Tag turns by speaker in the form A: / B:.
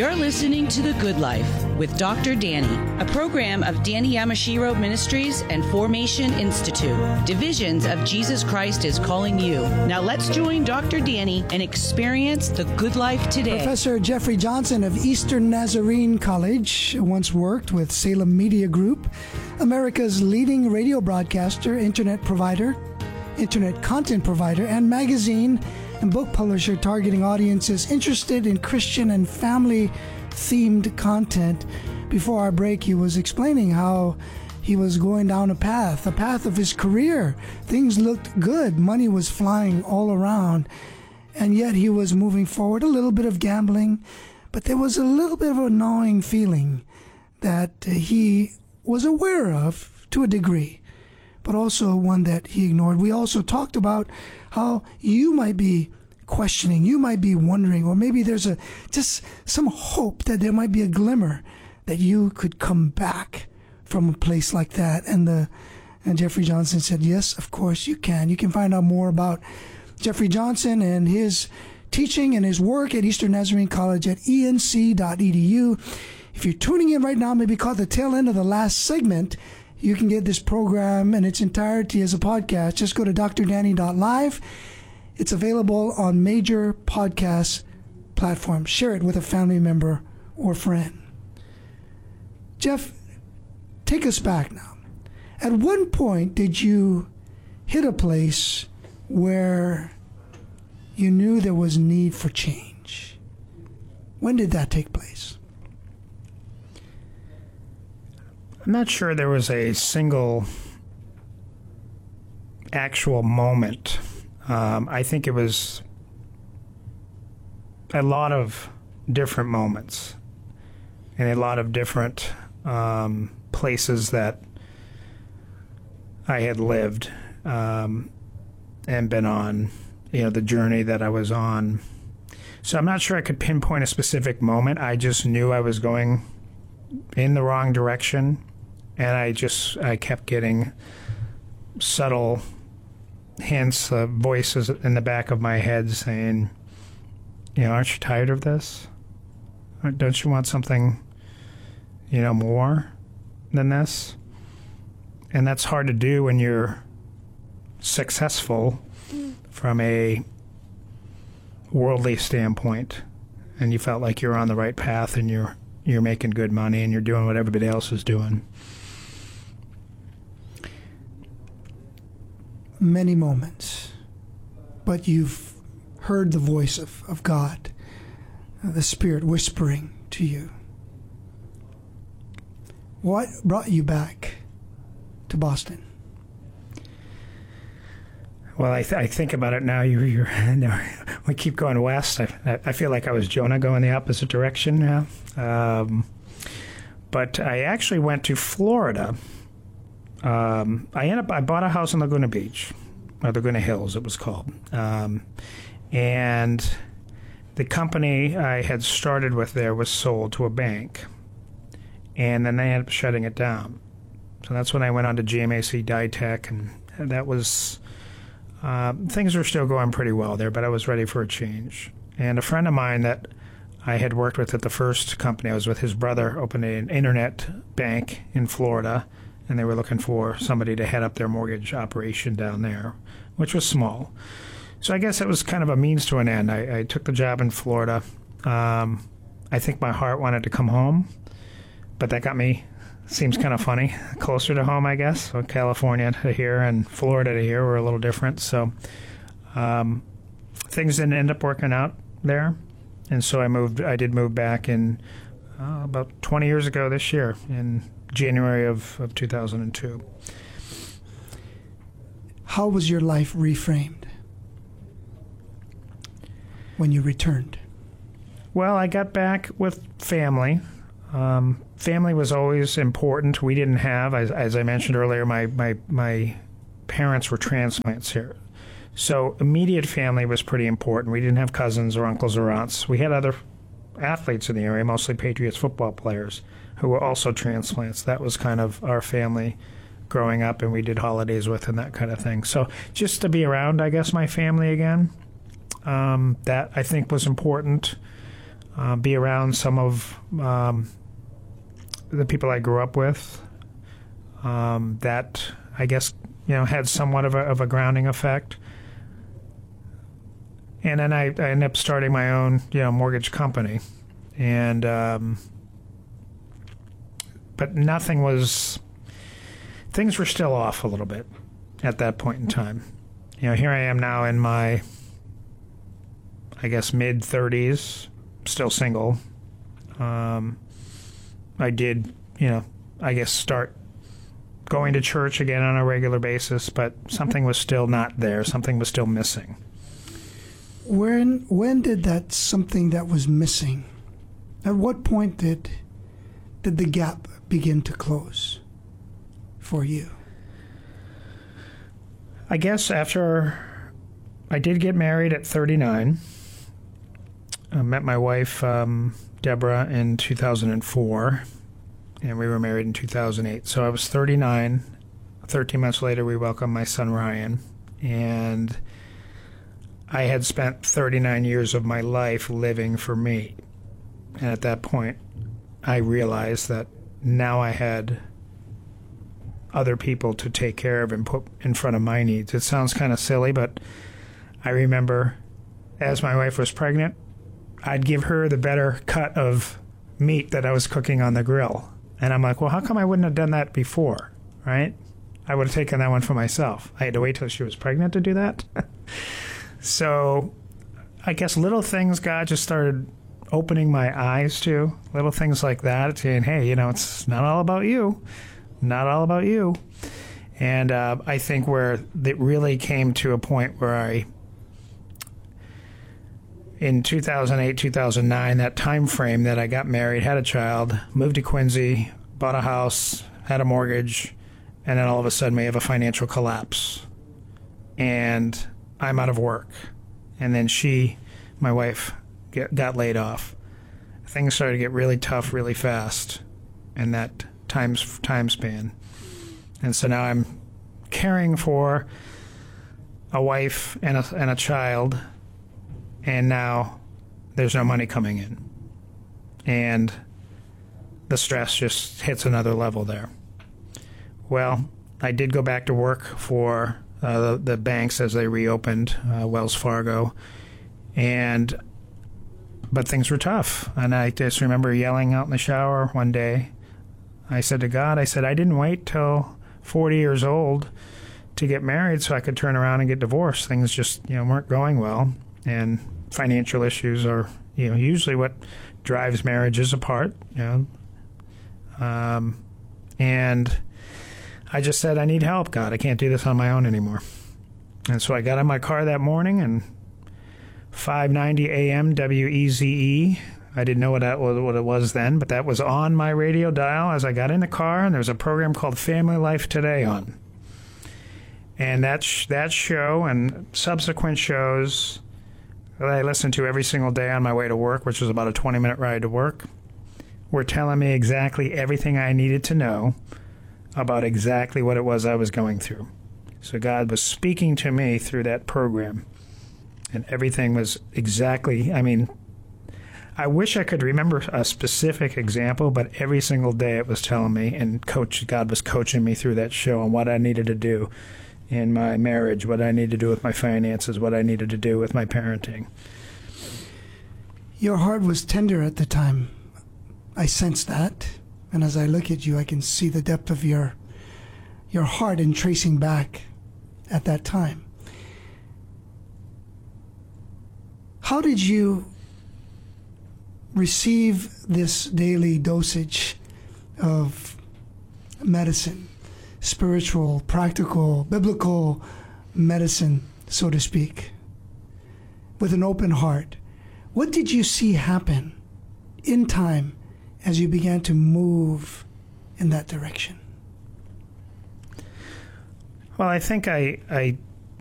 A: You're listening to The Good Life with Dr. Danny, a program of Danny Yamashiro Ministries and Formation Institute. Divisions of Jesus Christ is calling you. Now let's join Dr. Danny and experience the good life today.
B: Professor Jeffrey Johnson of Eastern Nazarene College once worked with Salem Media Group, America's leading radio broadcaster, internet provider, internet content provider, and magazine and book publisher targeting audiences interested in Christian and family-themed content. Before our break, he was explaining how he was going down the path of his career. Things looked good. Money was flying all around. And yet he was moving forward. A little bit of gambling. But there was a little bit of a gnawing feeling that he was aware of to a degree, but also one that he ignored. We also talked about how you might be questioning, you might be wondering, or maybe there's just some hope that there might be a glimmer that you could come back from a place like that. And Jeffrey Johnson said, yes, of course you can. You can find out more about Jeffrey Johnson and his teaching and his work at Eastern Nazarene College at enc.edu. If you're tuning in right now, maybe caught the tail end of the last segment, you can get this program in its entirety as a podcast. Just go to drdanny.live. It's available on major podcast platforms. Share it with a family member or friend. Jeff, take us back now. At what point did you hit a place where you knew there was need for change? When did that take place?
C: I'm not sure there was a single actual moment. I think it was a lot of different moments and a lot of different places that I had lived and been on, the journey that I was on. So I'm not sure I could pinpoint a specific moment. I just knew I was going in the wrong direction. And I kept getting subtle hints, voices in the back of my head saying, aren't you tired of this? Don't you want something, more than this? And that's hard to do when you're successful from a worldly standpoint, and you felt like you're on the right path and you're making good money and you're doing what everybody else is doing.
B: Many moments, but you've heard the voice of God, the Spirit whispering to you. What brought you back to Boston?
C: Well, I think about it now. We keep going west. I feel like I was Jonah going the opposite direction now. But I actually went to Florida. I bought a house in Laguna Beach, or Laguna Hills it was called. And the company I had started with there was sold to a bank. And then they ended up shutting it down. So that's when I went on to GMAC Ditech, and that was, things were still going pretty well there, but I was ready for a change. And a friend of mine that I had worked with at the first company I was with, his brother opened an internet bank in Florida, and they were looking for somebody to head up their mortgage operation down there, which was small. So I guess it was kind of a means to an end. I took the job in Florida. I think my heart wanted to come home, but that got me, seems kind of funny, closer to home, I guess. So California to here and Florida to here were a little different. So things didn't end up working out there. And so I did move back in about 20 years ago this year, in January of 2002.
B: How was your life reframed when you returned?
C: Well, I got back with family. Family was always important. We didn't have, as I mentioned earlier, my parents were transplants here. So immediate family was pretty important. We didn't have cousins or uncles or aunts. We had other athletes in the area, mostly Patriots football players, who were also transplants. That was kind of our family growing up, and we did holidays with and that kind of thing. So just to be around, I guess, my family again, that I think was important. be around some of the people I grew up with. That, I guess, had somewhat of a grounding effect. And then I ended up starting my own, mortgage company. And but things were still off a little bit at that point in time. Here I am now in my, I guess, mid-30s, still single. I did, I guess, start going to church again on a regular basis, but something was still not there. Something was still missing.
B: When did that something that was missing, at what point did the gap begin to close for you?
C: I guess after I did get married at 39. I met my wife, Deborah, in 2004, and we were married in 2008. So I was 39. 13 months later, we welcomed my son, Ryan, and I had spent 39 years of my life living for me. And at that point, I realized that now I had other people to take care of and put in front of my needs. It sounds kind of silly, but I remember as my wife was pregnant, I'd give her the better cut of meat that I was cooking on the grill. And I'm like, well, how come I wouldn't have done that before, right? I would have taken that one for myself. I had to wait till she was pregnant to do that. So I guess little things God just started opening my eyes to, little things like that, saying, hey, it's not all about you. Not all about you. And I think where it really came to a point where in 2008, 2009, that time frame that I got married, had a child, moved to Quincy, bought a house, had a mortgage, and then all of a sudden we have a financial collapse. And I'm out of work. And then my wife, got laid off. Things started to get really tough really fast in that time span. And so now I'm caring for a wife and a child, and now there's no money coming in. And the stress just hits another level there. Well, I did go back to work for the banks as they reopened, Wells Fargo, but things were tough. And I just remember yelling out in the shower one day. I said to God, I didn't wait till 40 years old to get married so I could turn around and get divorced. Things just, weren't going well. And financial issues are, usually what drives marriages apart, And I just said, I need help, God. I can't do this on my own anymore. And so I got in my car that morning, and 590 AM WEZE. I didn't know what it was then, but that was on my radio dial as I got in the car, and there was a program called Family Life Today on. And that show and subsequent shows that I listened to every single day on my way to work, which was about a 20-minute ride to work, were telling me exactly everything I needed to know about exactly what it was I was going through. So God was speaking to me through that program. And everything was exactly, I wish I could remember a specific example, but every single day it was telling me, and God was coaching me through that show on what I needed to do in my marriage, what I needed to do with my finances, what I needed to do with my parenting.
B: Your heart was tender at the time. I sense that. And as I look at you, I can see the depth of your heart in tracing back at that time. How did you receive this daily dosage of medicine, spiritual, practical, biblical medicine, so to speak, with an open heart? What did you see happen in time as you began to move in that direction?
C: Well, I think I